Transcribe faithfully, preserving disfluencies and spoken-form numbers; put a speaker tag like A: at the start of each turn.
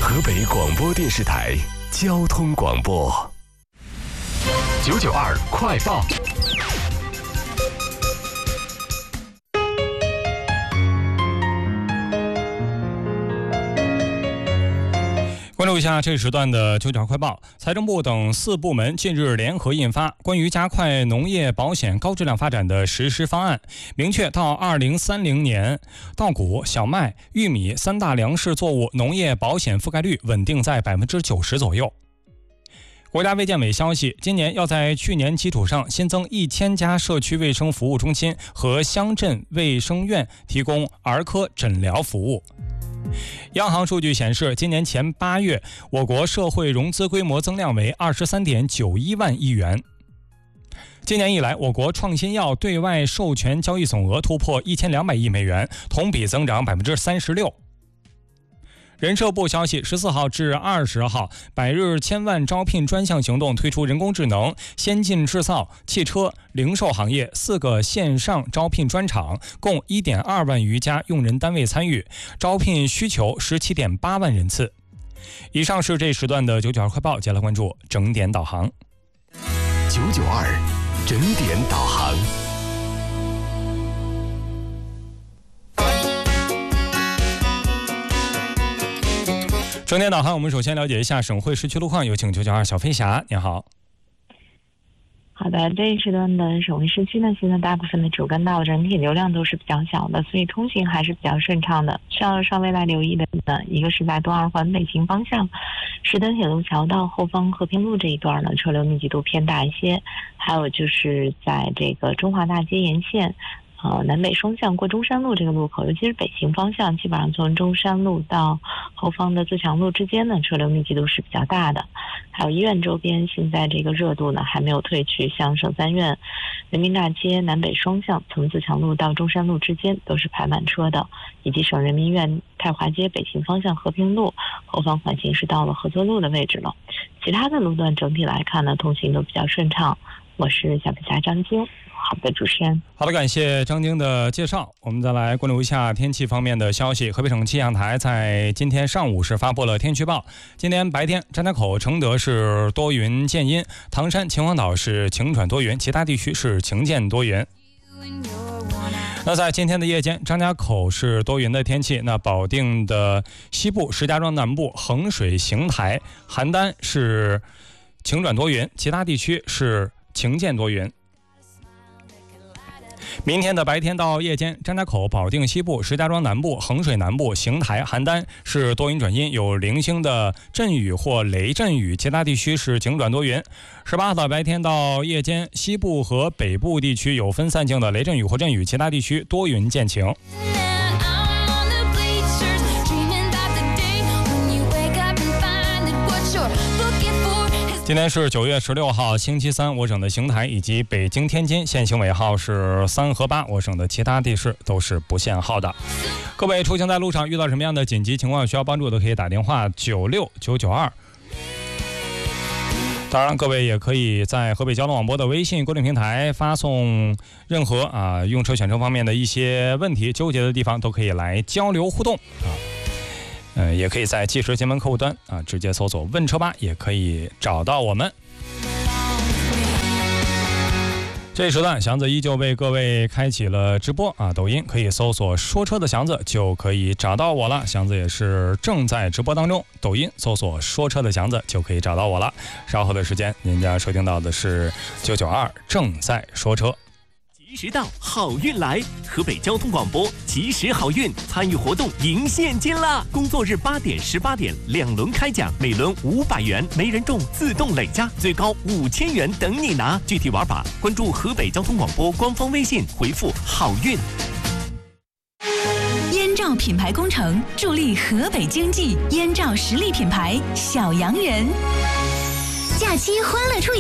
A: 河北广播电视台交通广播九九二快报。关注一下这时段的九九二快报。财政部等四部门近日联合印发关于加快农业保险高质量发展的实施方案，明确到二零三零年，稻谷、小麦、玉米三大粮食作物农业保险覆盖率稳定在百分之九十左右。国家卫健委消息，今年要在去年基础上新增一千家社区卫生服务中心和乡镇卫生院，提供儿科诊疗服务。央行数据显示，今年前八月，我国社会融资规模增量为 二十三点九一万亿元。今年以来，我国创新药对外授权交易总额突破一千两百亿美元，同比增长百分之三十六。人社部消息，十四号至二十号，百日千万招聘专项行动推出人工智能、先进制造、汽车、零售行业四个线上招聘专场，共 一点二万余家用人单位参与，招聘需求 十七点八万人次。以上是这时段的九九二快报，接下来关注整点导航。九九二整点导航。整点导航，我们首先了解一下省会市区路况，有请九九二小飞侠，你好。
B: 好的，这一时段的省会市区呢，现在大部分的主干道整体流量都是比较小的，所以通行还是比较顺畅的。需要稍微来留意的呢，一个是在东二环北行方向，石墩铁路桥到后方和平路这一段呢，车流密集度偏大一些。还有就是在这个中华大街沿线。呃，南北双向过中山路这个路口，尤其是北行方向，基本上从中山路到后方的自强路之间呢，车流密集度是比较大的。还有医院周边，现在这个热度呢还没有退去，像省三院、人民大街南北双向从自强路到中山路之间都是排满车的，以及省人民医院太华街北行方向和平路后方缓行是到了合作路的位置了。其他的路段整体来看呢，通行都比较顺畅。我是小飞侠张晶。好的，主持人。
A: 好的，感谢张晶的介绍。我们再来关注一下天气方面的消息。河北省气象台在今天上午是发布了天气预报。今天白天，张家口、承德是多云见阴，唐山、秦皇岛是晴转多云，其他地区是晴间多云。那在今天的夜间，张家口是多云的天气，那保定的西部、石家庄南部、衡水、邢台、邯郸是晴转多云，其他地区是晴间多云。明天的白天到夜间，张家口、保定西部、石家庄南部、衡水南部、邢台、邯郸是多云转阴，有零星的阵雨或雷阵雨，其他地区是晴转多云。十八号的白天到夜间，西部和北部地区有分散性的雷阵雨或阵雨，其他地区多云见晴。今天是九月十六号，星期三。我省的邢台以及北京、天津限行尾号是三和八，我省的其他地市都是不限号的。各位出行在路上遇到什么样的紧急情况需要帮助的，可以打电话九六九九二。当然，各位也可以在河北交通广播的微信公众平台发送任何啊用车选车方面的一些问题、纠结的地方，都可以来交流互动啊。呃，也可以在即时新闻客户端啊，直接搜索“问车吧”，也可以找到我们。这一时段，祥子依旧为各位开启了直播啊，抖音可以搜索“说车的祥子”就可以找到我了。祥子也是正在直播当中，抖音搜索“说车的祥子”就可以找到我了。稍后的时间，您将收听到的是九九二正在说车。
C: 及时到，好运来！河北交通广播及时好运参与活动赢现金啦！工作日八点、十八点两轮开奖，每轮五百元，没人中自动累加，最高五千元等你拿。具体玩法关注河北交通广播官方微信，回复好运。
D: 燕赵品牌工程助力河北经济，燕赵实力品牌小洋人，假期欢乐出